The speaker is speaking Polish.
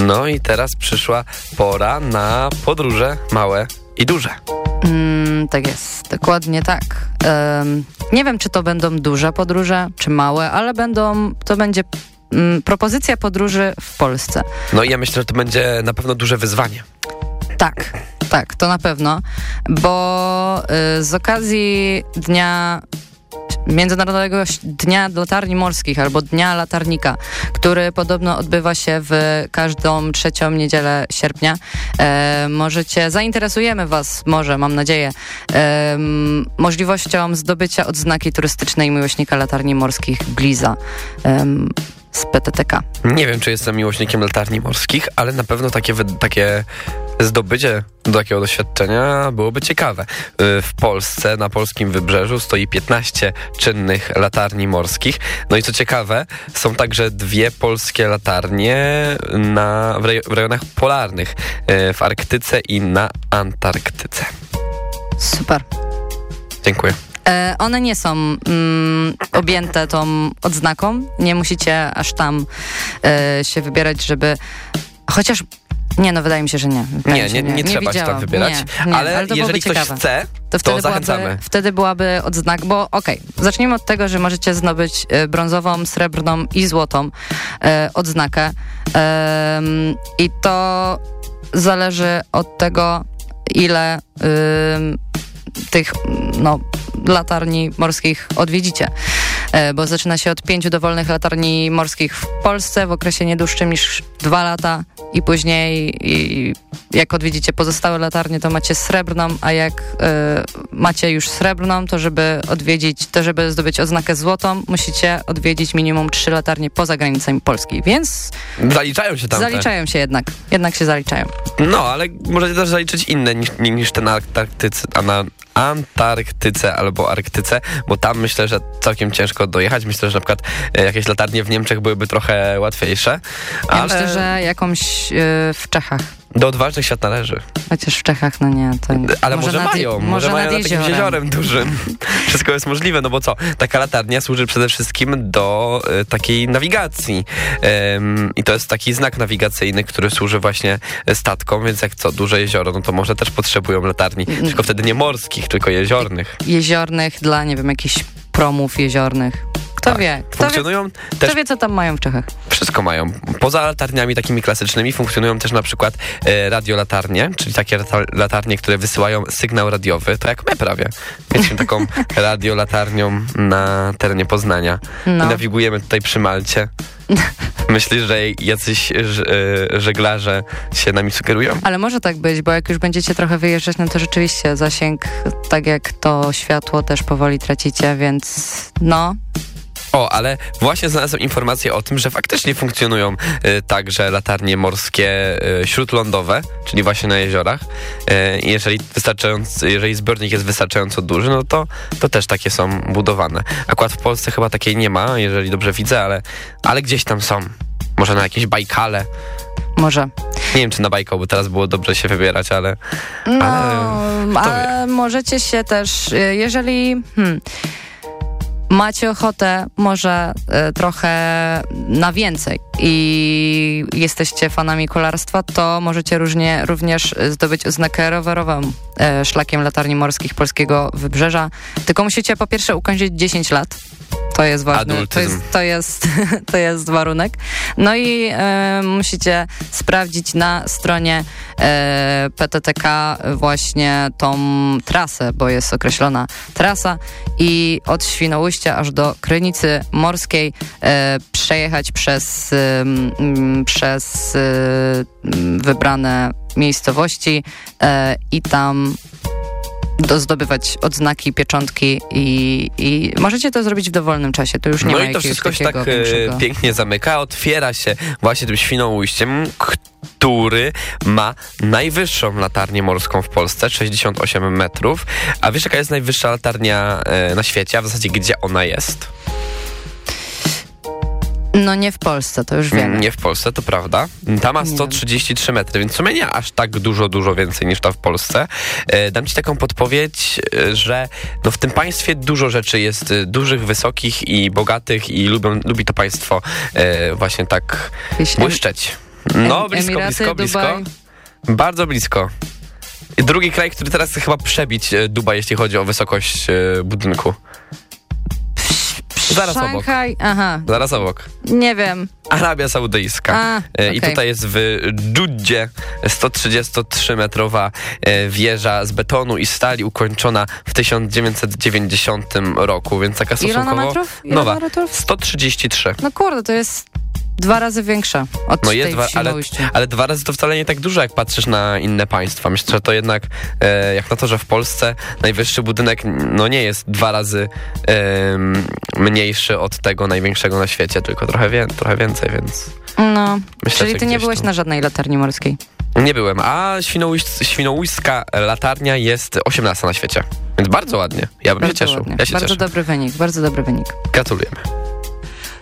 No i teraz przyszła pora na podróże małe i duże. Tak jest, dokładnie tak. Nie wiem, czy to będą duże podróże, czy małe, ale to będzie propozycja podróży w Polsce. No i ja myślę, że to będzie na pewno duże wyzwanie. Tak, to na pewno, bo z okazji Międzynarodowego Dnia Latarni Morskich albo Dnia Latarnika, który podobno odbywa się w każdą trzecią niedzielę sierpnia. Zainteresujemy was, mam nadzieję, możliwością zdobycia odznaki turystycznej miłośnika latarni morskich Bliza z PTTK. Nie wiem, czy jestem miłośnikiem latarni morskich, ale na pewno takie zdobycie do takiego doświadczenia byłoby ciekawe. W Polsce, na polskim wybrzeżu stoi 15 czynnych latarni morskich. No i co ciekawe, są także 2 polskie latarnie w rejonach polarnych, w Arktyce i na Antarktyce. Super. Dziękuję. One nie są objęte tą odznaką. Nie musicie aż tam się wybierać, żeby... Chociaż... wydaje mi się, że nie. Nie trzeba się tam wybierać. Ale jeżeli ktoś chce, to zachęcamy. Wtedy byłaby odznak, bo zacznijmy od tego, że możecie zdobyć brązową, srebrną i złotą odznakę. I to zależy od tego, ile tych latarni morskich odwiedzicie, bo zaczyna się od 5 dowolnych latarni morskich w Polsce w okresie nie dłuższym niż 2 lata i później jak odwiedzicie pozostałe latarnie, to macie srebrną, a jak macie już srebrną, to żeby zdobyć odznakę złotą, musicie odwiedzić minimum 3 latarnie poza granicami Polski, więc zaliczają się tamte. Zaliczają się jednak się zaliczają. No, ale możecie też zaliczyć inne niż te na Antarktyce albo Arktyce, bo tam myślę, że całkiem ciężko dojechać. Myślę, że na przykład jakieś latarnie w Niemczech byłyby trochę łatwiejsze. Ja myślę, że jakąś w Czechach. Do odważnych świat należy. Chociaż w Czechach, nie. To ale może mają nad jakimś jeziorem dużym. Wszystko jest możliwe, no bo co? Taka latarnia służy przede wszystkim do takiej nawigacji. I to jest taki znak nawigacyjny, który służy właśnie statkom, więc jak duże jezioro, no to może też potrzebują latarni. Tylko wtedy nie morskich, tylko jeziornych. Jeziornych dla, jakichś promów jeziornych. Kto wie? Kto wie, co tam mają w Czechach? Wszystko mają. Poza latarniami takimi klasycznymi funkcjonują też na przykład radiolatarnie, czyli takie latarnie, które wysyłają sygnał radiowy. To jak my prawie. Jesteśmy taką radiolatarnią na terenie Poznania. I nawigujemy tutaj przy Malcie. Myślisz, że jacyś żeglarze się nami sugerują? Ale może tak być, bo jak już będziecie trochę wyjeżdżać, no to rzeczywiście zasięg, tak jak to światło też powoli tracicie, więc ale właśnie znalazłem informację o tym, że faktycznie funkcjonują także latarnie morskie śródlądowe, czyli właśnie na jeziorach. Jeżeli zbiornik jest wystarczająco duży, no to też takie są budowane. Akurat w Polsce chyba takiej nie ma, jeżeli dobrze widzę, ale gdzieś tam są. Może na jakieś Bajkale. Może. Nie wiem, czy na Bajkał, bo teraz było dobrze się wybierać, ale możecie się też, jeżeli... macie ochotę może trochę na więcej i jesteście fanami kolarstwa, to możecie również zdobyć odznakę rowerową szlakiem latarni morskich polskiego wybrzeża. Tylko musicie po pierwsze ukończyć 10 lat. To jest ważne. To jest warunek. No i musicie sprawdzić na stronie PTTK właśnie tą trasę, bo jest określona trasa i od Świnoujścia aż do Krynicy Morskiej przejechać przez wybrane miejscowości i tam zdobywać odznaki, pieczątki i możecie to zrobić w dowolnym czasie. To już nie ma i to wszystko się tak pięknie zamyka. Otwiera się właśnie tym Świnoujściem, który ma najwyższą latarnię morską w Polsce, 68 metrów. A wiesz, jaka jest najwyższa latarnia na świecie, a w zasadzie gdzie ona jest? No nie w Polsce, to już wiemy. Nie w Polsce, to prawda. Ta ma 133 metry, więc w sumie nie aż tak dużo więcej niż ta w Polsce. Dam ci taką podpowiedź, że w tym państwie dużo rzeczy jest dużych, wysokich i bogatych i lubi to państwo właśnie tak błyszczeć. No, blisko, Emiraty, blisko. Dubaj. Bardzo blisko. I drugi kraj, który teraz chce chyba przebić Dubaj, jeśli chodzi o wysokość budynku. Zaraz obok. Szanghaj, aha. Zaraz obok. Nie wiem. Arabia Saudyjska. I tutaj jest w Dżuddzie 133-metrowa wieża z betonu i stali ukończona w 1990 roku, więc taka stosunkowo Ile metrów? nowa. 133. No kurde, to jest 2 razy większa od tej w Świnoujściu. Ale 2 razy to wcale nie tak dużo, jak patrzysz na inne państwa. Myślę, że to jednak, jak na to, że w Polsce najwyższy budynek no nie jest 2 razy mniejszy od tego największego na świecie, tylko trochę więcej, więc... No, myślę, czyli ty nie byłeś na żadnej latarni morskiej? Nie byłem, a świnoujska latarnia jest 18 na świecie, więc bardzo ładnie. Ja bym się cieszył. Ja się bardzo cieszę. dobry wynik, bardzo dobry wynik. Gratulujemy.